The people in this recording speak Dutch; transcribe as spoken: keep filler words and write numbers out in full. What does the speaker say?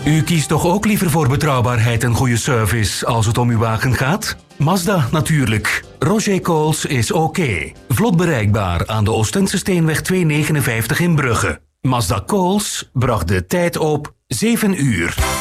U kiest toch ook liever voor betrouwbaarheid en goede service als het om uw wagen gaat? Mazda natuurlijk. Roger Coles is oké. Vlot bereikbaar aan de Oostense Steenweg tweehonderdnegenenvijftig in Brugge. Mazda Coles bracht de tijd op zeven uur.